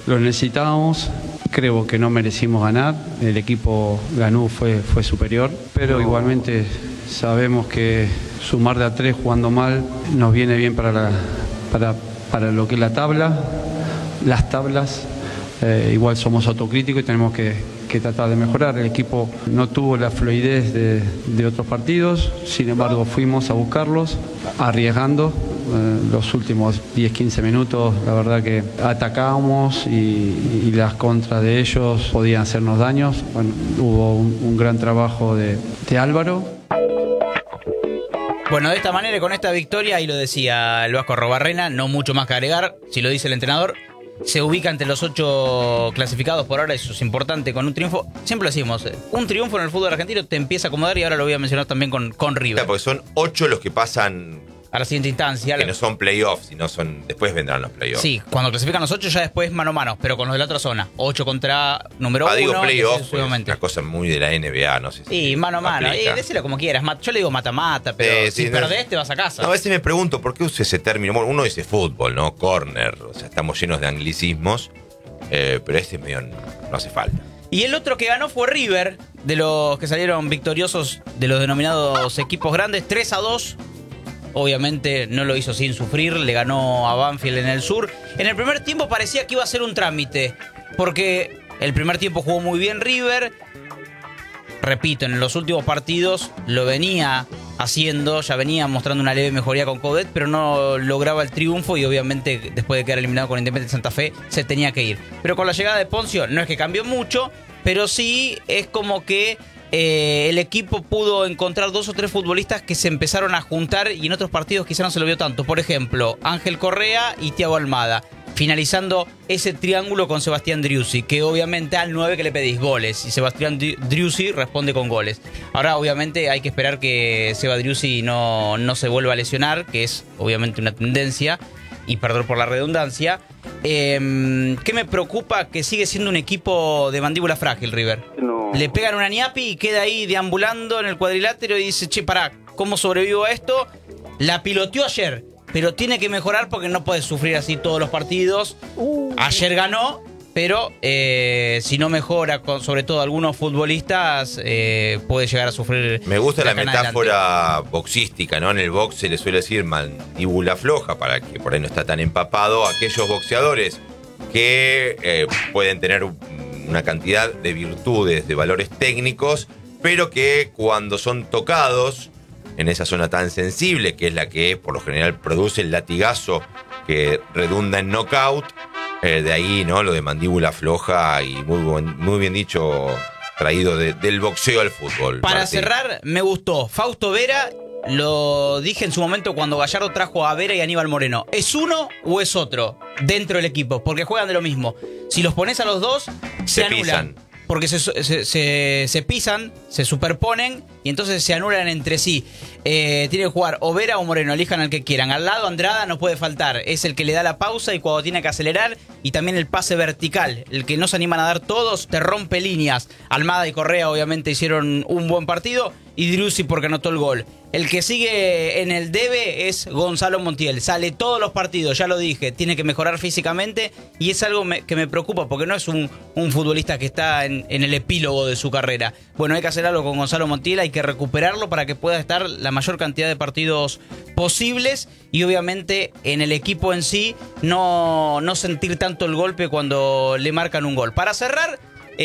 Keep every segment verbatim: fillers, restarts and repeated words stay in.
lo necesitábamos. Creo que no merecimos ganar, el equipo ganó, fue, fue superior, pero igualmente sabemos que sumar de a tres jugando mal nos viene bien para, la, para, para lo que es la tabla, las tablas. Eh, igual somos autocríticos y tenemos que, que tratar de mejorar. El equipo no tuvo la fluidez de, de otros partidos, sin embargo fuimos a buscarlos, arriesgando. Eh, los últimos diez quince minutos, la verdad que atacábamos y, y las contras de ellos podían hacernos daños. Bueno, hubo un, un gran trabajo de, de Álvaro. Bueno, de esta manera, con esta victoria, y lo decía el Vasco Arrobarrena, no mucho más que agregar, si lo dice el entrenador, se ubica entre los ocho clasificados por ahora, eso es importante, con un triunfo. Siempre lo decimos, un triunfo en el fútbol argentino te empieza a acomodar, y ahora lo voy a mencionar también con, con River. Claro, porque son ocho los que pasan a la siguiente instancia. Que no son playoffs, sino son. Después vendrán los playoffs. Sí, cuando clasifican los ocho ya después mano a mano, pero con los de la otra zona. Ocho contra número ah, uno. digo playoffs, pues, una cosa muy de la N B A, no sé si. Sí, mano a mano. Eh, decilo como quieras. Yo le digo mata-mata, pero eh, si sí, perdés no, te vas a casa. No, a veces me pregunto por qué usa ese término. Bueno, uno dice fútbol, ¿no? Corner. O sea, estamos llenos de anglicismos. Eh, pero este medio no, no hace falta. Y el otro que ganó fue River, de los que salieron victoriosos de los denominados equipos grandes, tres a dos. Obviamente no lo hizo sin sufrir, le ganó a Banfield en el sur. En el primer tiempo parecía que iba a ser un trámite, porque el primer tiempo jugó muy bien River. Repito, en los últimos partidos lo venía haciendo, ya venía mostrando una leve mejoría con Coudet, pero no lograba el triunfo y obviamente después de quedar eliminado con Independiente Santa Fe se tenía que ir. Pero con la llegada de Poncio no es que cambió mucho, pero sí es como que Eh, el equipo pudo encontrar dos o tres futbolistas que se empezaron a juntar y en otros partidos quizá no se lo vio tanto. Por ejemplo, Ángel Correa y Thiago Almada, finalizando ese triángulo con Sebastián Driussi, que obviamente al nueve que le pedís goles, y Sebastián Driussi responde con goles. Ahora obviamente hay que esperar que Seba Driussi no, no se vuelva a lesionar, que es obviamente una tendencia, y perdón por la redundancia. Eh, ¿Qué me preocupa? Que sigue siendo un equipo de mandíbula frágil, River. No. Le pegan una ñapi y queda ahí deambulando en el cuadrilátero y dice, che, pará, ¿cómo sobrevivo a esto? La piloteó ayer, pero tiene que mejorar porque no puede sufrir así todos los partidos. Uh. Ayer ganó, pero eh, si no mejora, con, sobre todo algunos futbolistas, eh, puede llegar a sufrir. Me gusta la metáfora adelante. boxística, ¿no? En el box se le suele decir mandíbula floja, para que por ahí no está tan empapado. Aquellos boxeadores que eh, pueden tener una cantidad de virtudes, de valores técnicos, pero que cuando son tocados en esa zona tan sensible, que es la que por lo general produce el latigazo que redunda en knockout, eh, de ahí, ¿no? Lo de mandíbula floja y muy, buen, muy bien dicho, traído de, del boxeo al fútbol. Para Martín. cerrar, me gustó Fausto Vera. Lo dije en su momento cuando Gallardo trajo a Vera y Aníbal Moreno. ¿Es uno o es otro dentro del equipo? Porque juegan de lo mismo. Si los pones a los dos, se, se anulan. Pisan. Porque se, se, se, se pisan, se superponen y entonces se anulan entre sí. Eh, tiene que jugar o Vera o Moreno, elijan al que quieran. Al lado Andrada no puede faltar, es el que le da la pausa y cuando tiene que acelerar, y también el pase vertical, el que no se animan a dar todos, te rompe líneas. Almada y Correa obviamente hicieron un buen partido y Driussi porque anotó el gol. El que sigue en el debe es Gonzalo Montiel. Sale todos los partidos, ya lo dije, tiene que mejorar físicamente y es algo me, que me preocupa porque no es un, un futbolista que está en, en el epílogo de su carrera. Bueno, hay que hacer algo con Gonzalo Montiel, hay que recuperarlo para que pueda estar la mayor cantidad de partidos posibles y obviamente en el equipo en sí no, no sentir tanto el golpe cuando le marcan un gol. Para cerrar,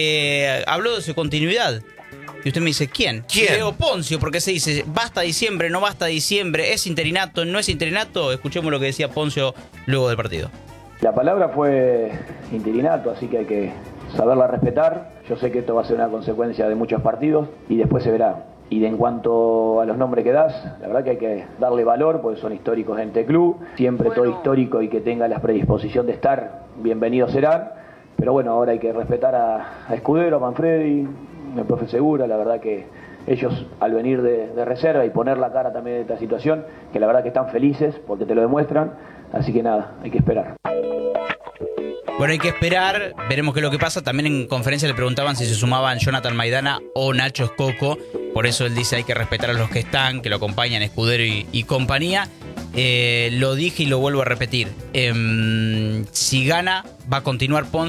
eh, habló de su continuidad. Y usted me dice, ¿quién? ¿Quién? Leo Poncio, porque se dice, basta diciembre, no basta diciembre, es interinato, no es interinato. Escuchemos lo que decía Poncio luego del partido. La palabra fue interinato, así que hay que saberla respetar. Yo sé que esto va a ser una consecuencia de muchos partidos y después se verá. Y de en cuanto a los nombres que das, la verdad que hay que darle valor, porque son históricos en este club. Siempre bueno. Todo histórico y que tenga la predisposición de estar, bienvenidos serán. Pero bueno, ahora hay que respetar a, a Escudero, a Manfredi, el profe Segura. La verdad que ellos al venir de, de reserva y poner la cara también de esta situación, que la verdad que están felices porque te lo demuestran. Así que nada, hay que esperar. Bueno, hay que esperar, veremos qué es lo que pasa. También en conferencia le preguntaban si se sumaban Jonathan Maidana o Nacho Escoco. Por eso él dice hay que respetar a los que están, que lo acompañan, Escudero y, y compañía. Eh, lo dije y lo vuelvo a repetir. Eh, si gana, va a continuar Ponce.